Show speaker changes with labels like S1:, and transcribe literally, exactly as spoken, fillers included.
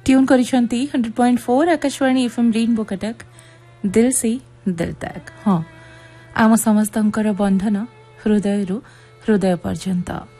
S1: Tune करिसंती hundred point four Akashvani FM rainbow Cuttack दिल से दिल तक। हाँ आम समस्तंकर बंधन हृदय हृदय पर्यंत।